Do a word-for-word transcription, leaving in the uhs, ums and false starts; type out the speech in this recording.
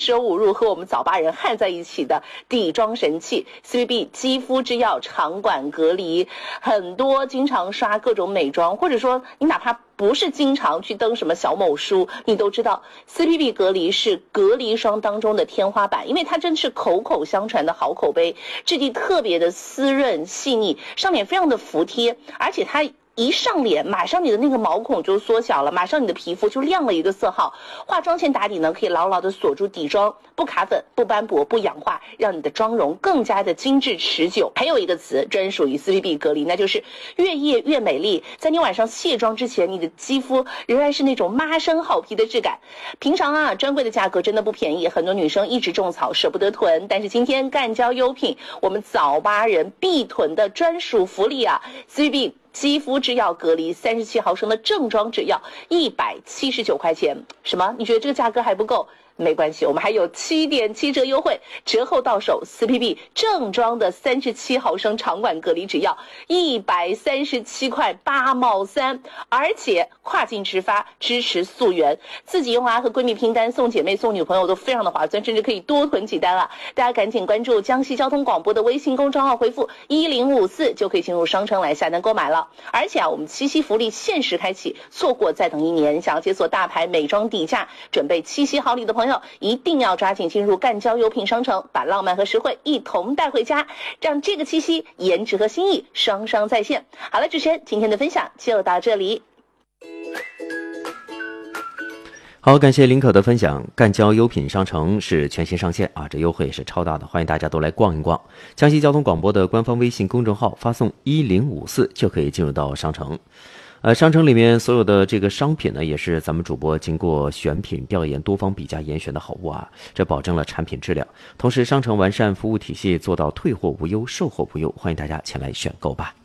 舍五入和我们早八人焊在一起的底妆神器 C B B 肌肤之钥长管隔离。很多经常刷各种美妆，或者说你哪怕不是经常去登什么小某书，你都知道 C B B 隔离是隔离霜当中的天花板，因为它真是口口相传的好口碑，质地特别的湿润细腻，上脸非常的服帖，而且它一上脸，马上你的那个毛孔就缩小了，马上你的皮肤就亮了一个色号。化妆前打底呢，可以牢牢的锁住底妆，不卡粉、不斑驳、不氧化，让你的妆容更加的精致持久。还有一个词专属于 C B B 隔离，那就是越夜越美丽。在你晚上卸妆之前，你的肌肤仍然是那种妈生好皮的质感。平常啊，专柜的价格真的不便宜，很多女生一直种草舍不得囤，但是今天干胶优品，我们早八人必囤的专属福利啊 ，C B B。肌肤之钥隔离三十七毫升的正装只要一百七十九块钱，什么？你觉得这个价格还不够？没关系，我们还有 七点七折优惠，折后到手 C B B 正装的三十七毫升长管隔离只要一百三十七块八毛三，而且跨境直发，支持溯源，自己用啊和闺蜜拼单，送姐妹送女朋友都非常的划算，甚至可以多囤几单啊！大家赶紧关注江西交通广播的微信公众号，回复一零五四就可以进入商城来下单购买了。而且啊，我们七夕福利限时开启，错过再等一年。想要解锁大牌美妆底价，准备七夕好礼的朋友，一定要抓紧进入干胶优品商城，把浪漫和实惠一同带回家，让这个七夕颜值和心意双双在线。好了，主持人今天的分享就到这里。 好，感谢林可的分享。干胶优品商城是全新上线啊，这优惠是超大的，欢迎大家都来逛一逛。江西交通广播的官方微信公众号发送一零五四就可以进入到商城。呃，商城里面所有的这个商品呢，也是咱们主播经过选品调研、多方比价严选的好物啊，这保证了产品质量。同时，商城完善服务体系，做到退货无忧、售后不忧，欢迎大家前来选购吧。